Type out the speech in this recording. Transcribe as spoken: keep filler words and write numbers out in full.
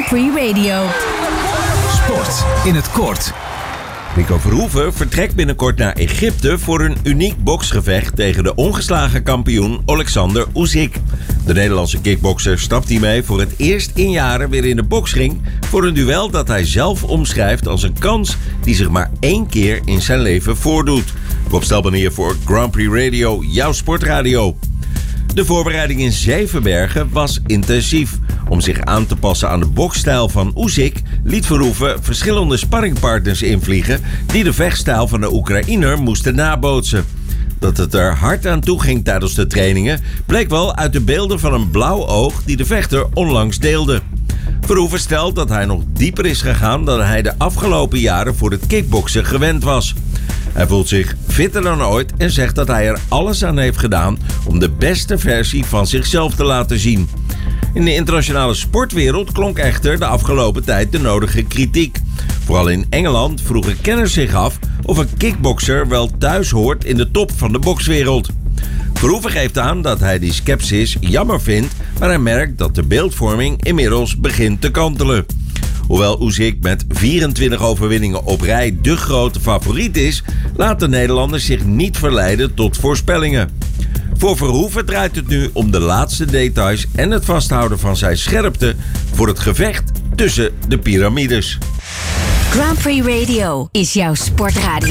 Prix Radio. Sport in het kort. Rico Verhoeven vertrekt binnenkort naar Egypte voor een uniek boksgevecht tegen de ongeslagen kampioen Alexander Usyk. De Nederlandse kickbokser stapt hiermee voor het eerst in jaren weer in de boksring voor een duel dat hij zelf omschrijft als een kans die zich maar één keer in zijn leven voordoet. Rob Stelban hier voor Grand Prix Radio, jouw sportradio. De voorbereiding in Zevenbergen was intensief. Om zich aan te passen aan de boksstijl van Usyk liet Verhoeven verschillende sparringpartners invliegen die de vechtstijl van de Oekraïner moesten nabootsen. Dat het er hard aan toe ging tijdens de trainingen bleek wel uit de beelden van een blauw oog die de vechter onlangs deelde. Verhoeven stelt dat hij nog dieper is gegaan dan hij de afgelopen jaren voor het kickboksen gewend was. Hij voelt zich fitter dan ooit en zegt dat hij er alles aan heeft gedaan om de beste versie van zichzelf te laten zien. In de internationale sportwereld klonk echter de afgelopen tijd de nodige kritiek. Vooral in Engeland vroegen kenners zich af of een kickbokser wel thuis hoort in de top van de bokswereld. Verhoeven geeft aan dat hij die scepsis jammer vindt, maar hij merkt dat de beeldvorming inmiddels begint te kantelen. Hoewel Usyk met vierentwintig overwinningen op rij de grote favoriet is, laat de Nederlander zich niet verleiden tot voorspellingen. Voor Verhoeven draait het nu om de laatste details en het vasthouden van zijn scherpte voor het gevecht tussen de piramides. Grand Prix Radio is jouw sportradio.